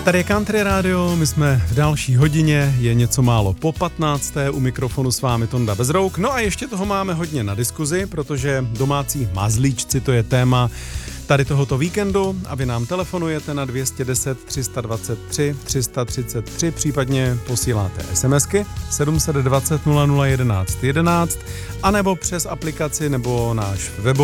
Tady je Country Radio, my jsme v další hodině, je něco málo po 15. U mikrofonu s vámi Tonda Bezrouk. No a ještě toho máme hodně na diskuzi, protože domácí mazlíčci, to je téma tady tohoto víkendu a vy nám telefonujete na 210 323 333, případně posíláte SMSky 720 00 11 11, anebo přes aplikaci nebo náš webový